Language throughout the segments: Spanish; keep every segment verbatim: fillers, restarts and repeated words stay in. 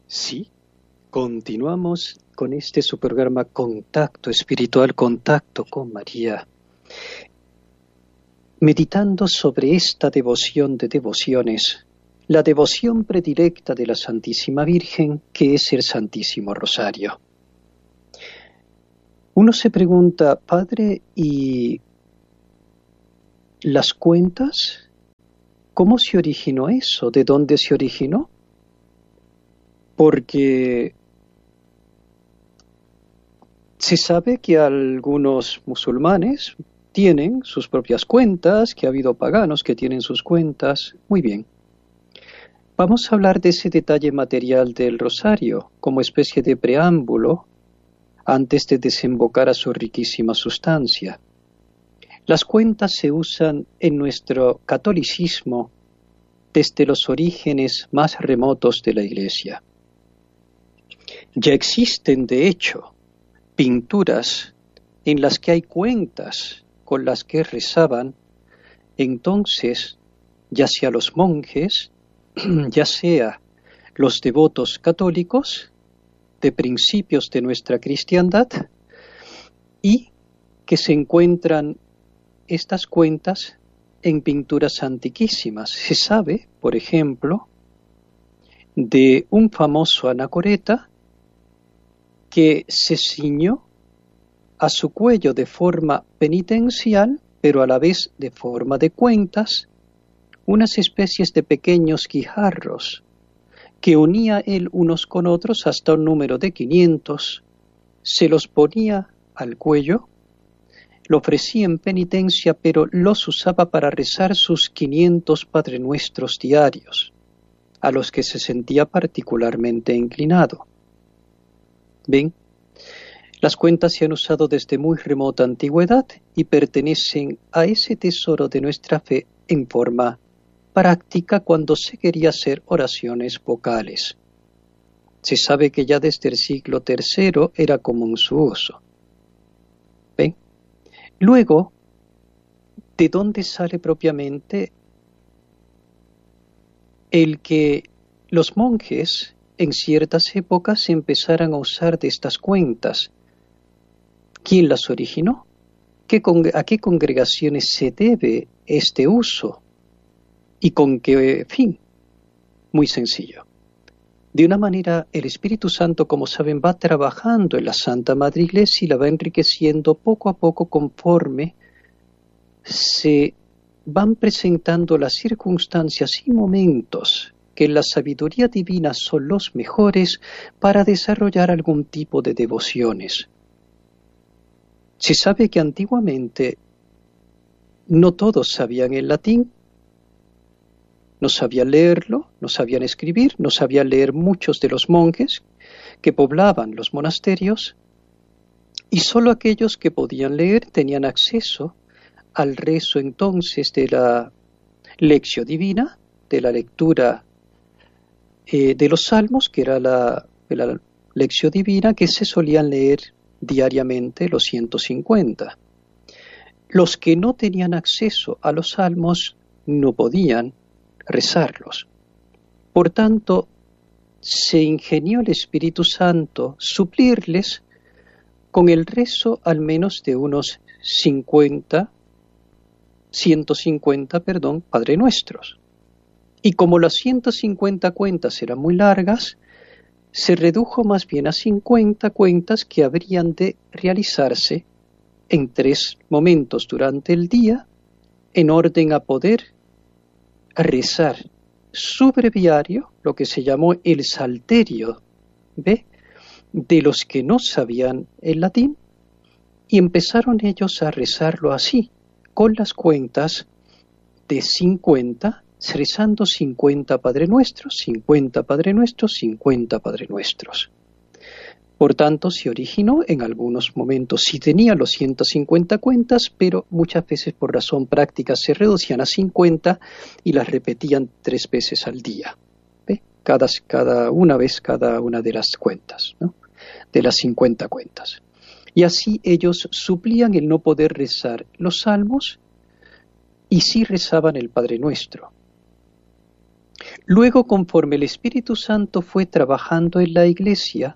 Sí, continuamos con este su programa Contacto Espiritual, Contacto con María, meditando sobre esta devoción de devociones, la devoción predilecta de la Santísima Virgen, que es el Santísimo Rosario. Uno se pregunta, Padre, ¿y las cuentas? ¿Cómo se originó eso? ¿De dónde se originó? Porque se sabe que algunos musulmanes tienen sus propias cuentas, que ha habido paganos que tienen sus cuentas. Muy bien. Vamos a hablar de ese detalle material del rosario como especie de preámbulo antes de desembocar a su riquísima sustancia. Las cuentas se usan en nuestro catolicismo desde los orígenes más remotos de la Iglesia. Ya existen, de hecho, pinturas en las que hay cuentas con las que rezaban entonces, ya sea los monjes, ya sea los devotos católicos de principios de nuestra cristiandad, y que se encuentran estas cuentas en pinturas antiquísimas. Se sabe, por ejemplo, de un famoso anacoreta que se ciñó a su cuello de forma penitencial, pero a la vez de forma de cuentas, unas especies de pequeños guijarros que unía él unos con otros hasta un número de quinientos, se los ponía al cuello, lo ofrecía en penitencia, pero los usaba para rezar sus quinientos Padre Nuestros diarios, a los que se sentía particularmente inclinado. ¿Ven? Las cuentas se han usado desde muy remota antigüedad y pertenecen a ese tesoro de nuestra fe en forma práctica cuando se quería hacer oraciones vocales. Se sabe que ya desde el siglo tercero era común su uso. ¿Ven? Luego, ¿de dónde sale propiamente el que los monjes en ciertas épocas empezaran a usar de estas cuentas? ¿Quién las originó? ¿Qué ¿A qué congregaciones se debe este uso? ¿Y con qué fin? Muy sencillo. De una manera, el Espíritu Santo, como saben, va trabajando en la Santa Madre Iglesia y la va enriqueciendo poco a poco conforme se van presentando las circunstancias y momentos que en la sabiduría divina son los mejores para desarrollar algún tipo de devociones. Se sabe que antiguamente no todos sabían el latín, no sabían leerlo, no sabían escribir, no sabían leer muchos de los monjes que poblaban los monasterios, y solo aquellos que podían leer tenían acceso al rezo entonces de la lección divina, de la lectura eh, de los salmos, que era la, la lección divina que se solían leer diariamente los ciento cincuenta. Los que no tenían acceso a los salmos no podían rezarlos. Por tanto, se ingenió el Espíritu Santo suplirles con el rezo al menos de unos cincuenta, ciento cincuenta, perdón, Padre Nuestros. Y como las ciento cincuenta cuentas eran muy largas, se redujo más bien a cincuenta cuentas que habrían de realizarse en tres momentos durante el día, en orden a poder rezar su breviario, lo que se llamó el salterio, ¿ve?, de los que no sabían el latín, y empezaron ellos a rezarlo así, con las cuentas de cincuenta, rezando cincuenta Padre Nuestros, cincuenta Padre Nuestros, cincuenta Padre Nuestros. Por tanto, se originó en algunos momentos, sí tenía los ciento cincuenta cuentas, pero muchas veces por razón práctica se reducían a cincuenta y las repetían tres veces al día, ¿ve? Cada, cada una vez cada una de las cuentas, ¿no?, de las cincuenta cuentas. Y así ellos suplían el no poder rezar los salmos y sí rezaban el Padre Nuestro. Luego, conforme el Espíritu Santo fue trabajando en la Iglesia,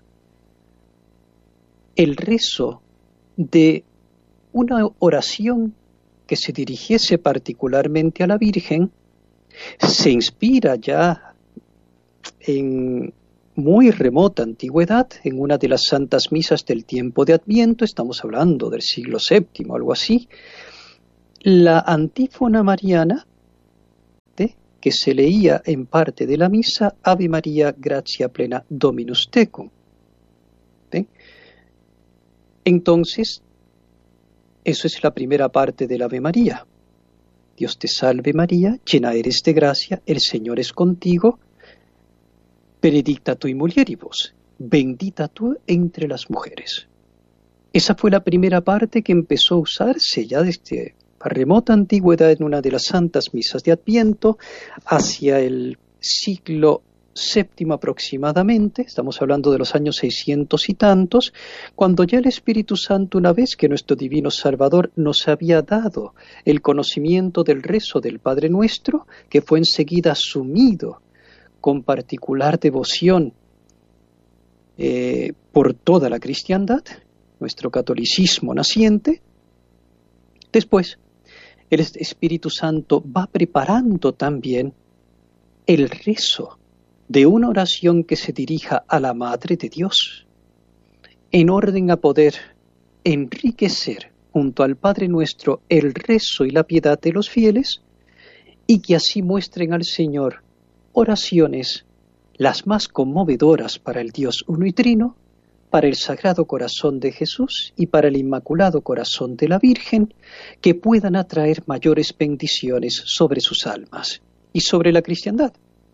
el rezo de una oración que se dirigiese particularmente a la Virgen se inspira ya en muy remota antigüedad, en una de las santas misas del tiempo de Adviento, estamos hablando del siglo séptimo, algo así, la antífona mariana de, que se leía en parte de la misa, Ave María, gratia plena, Dominus tecum. ¿Ven? Entonces, eso es la primera parte del Ave María. Dios te salve María, llena eres de gracia, el Señor es contigo, benedicta tu in mulieribus, bendita tú entre las mujeres. Esa fue la primera parte que empezó a usarse ya desde la remota antigüedad en una de las santas misas de Adviento hacia el siglo séptimo aproximadamente, estamos hablando de los años seiscientos y tantos, cuando ya el Espíritu Santo, una vez que nuestro Divino Salvador nos había dado el conocimiento del rezo del Padre Nuestro, que fue enseguida asumido con particular devoción eh, por toda la cristiandad, nuestro catolicismo naciente, después el Espíritu Santo va preparando también el rezo de una oración que se dirija a la Madre de Dios, en orden a poder enriquecer junto al Padre Nuestro el rezo y la piedad de los fieles, y que así muestren al Señor oraciones las más conmovedoras para el Dios uno y trino, para el Sagrado Corazón de Jesús y para el Inmaculado Corazón de la Virgen, que puedan atraer mayores bendiciones sobre sus almas y sobre la cristiandad.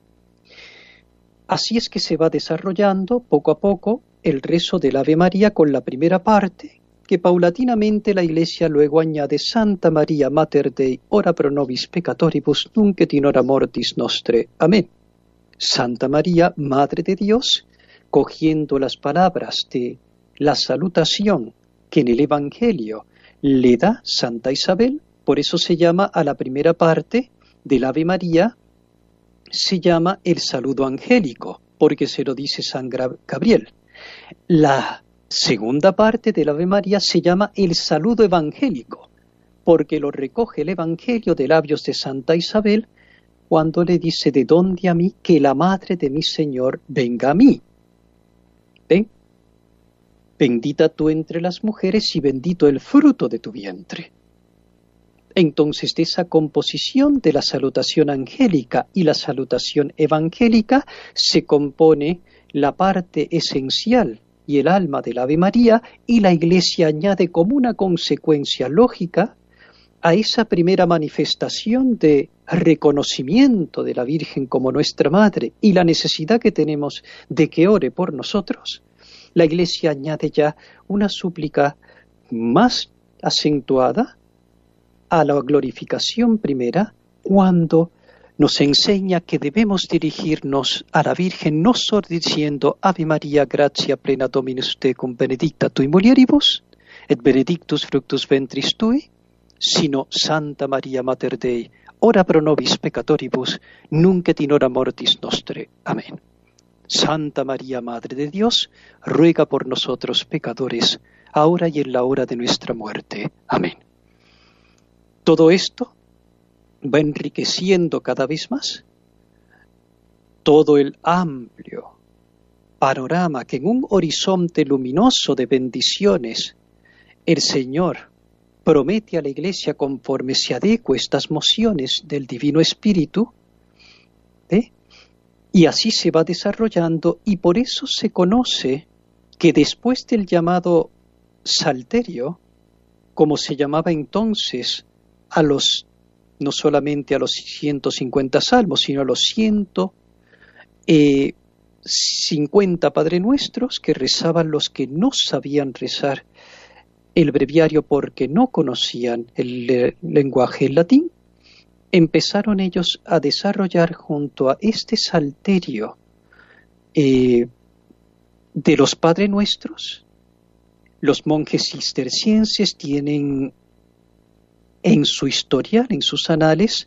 Así es que se va desarrollando poco a poco el rezo del Ave María con la primera parte, que paulatinamente la Iglesia luego añade Santa María Mater Dei, ora pro nobis peccatoribus, nunc et in hora mortis nostre. Amén. Santa María, Madre de Dios, cogiendo las palabras de la salutación que en el Evangelio le da Santa Isabel, por eso se llama a la primera parte del Ave María, se llama el saludo angélico, porque se lo dice San Gabriel. La segunda parte del Ave María se llama el saludo evangélico, porque lo recoge el Evangelio de labios de Santa Isabel cuando le dice: de dónde a mí que la madre de mi Señor venga a mí. ¿Ven? Bendita tú entre las mujeres y bendito el fruto de tu vientre. Entonces, de esa composición de la salutación angélica y la salutación evangélica se compone la parte esencial y el alma del Ave María, y la Iglesia añade como una consecuencia lógica a esa primera manifestación de reconocimiento de la Virgen como nuestra Madre y la necesidad que tenemos de que ore por nosotros. La Iglesia añade ya una súplica más acentuada a la glorificación primera, cuando nos enseña que debemos dirigirnos a la Virgen no solo diciendo Ave María, gratia plena Dominus tecum, benedicta tu in mulieribus, et benedictus fructus ventris tui, sino Santa María Mater Dei, ora pro nobis peccatoribus, nunc et in hora mortis nostre. Amén. Santa María, Madre de Dios, ruega por nosotros pecadores, ahora y en la hora de nuestra muerte. Amén. Todo esto va enriqueciendo cada vez más todo el amplio panorama que en un horizonte luminoso de bendiciones el Señor promete a la Iglesia conforme se adecue estas mociones del Divino Espíritu, ¿eh? Y así se va desarrollando, y por eso se conoce que después del llamado Salterio, como se llamaba entonces a los, no solamente a los ciento cincuenta salmos, sino a los ciento cincuenta Padre Nuestros que rezaban los que no sabían rezar el breviario porque no conocían el eh, lenguaje latín, empezaron ellos a desarrollar junto a este salterio eh, de los Padre Nuestros. Los monjes cistercienses tienen en su historial, en sus anales,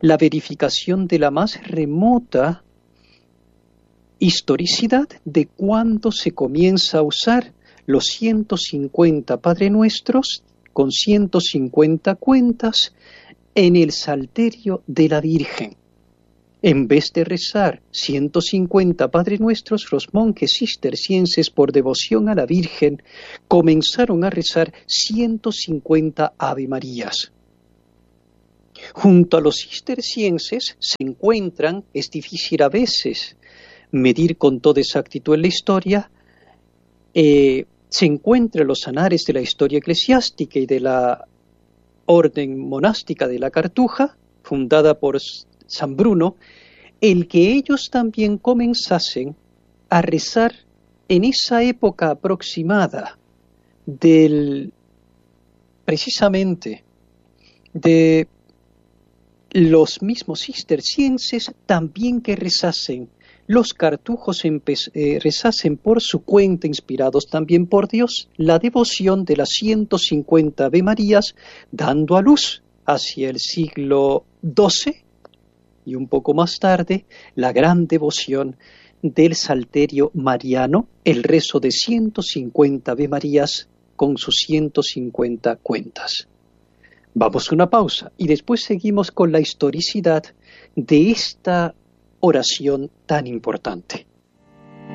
la verificación de la más remota historicidad de cuándo se comienza a usar los ciento cincuenta Padre Nuestros con ciento cincuenta cuentas en el Salterio de la Virgen. En vez de rezar ciento cincuenta Padre Nuestros, los monjes cistercienses, por devoción a la Virgen, comenzaron a rezar ciento cincuenta Ave Marías. Junto a los cistercienses se encuentran, es difícil a veces medir con toda exactitud en la historia, eh, se encuentran los anales de la historia eclesiástica y de la orden monástica de la Cartuja, fundada por San Bruno, el que ellos también comenzasen a rezar en esa época aproximada del, precisamente, de los mismos cistercienses, también que rezasen, los cartujos eh, rezasen por su cuenta, inspirados también por Dios, la devoción de las ciento cincuenta Ave Marías, dando a luz hacia el siglo doce y un poco más tarde la gran devoción del Salterio Mariano, el rezo de ciento cincuenta Ave Marías con sus ciento cincuenta cuentas. Vamos a una pausa y después seguimos con la historicidad de esta oración tan importante.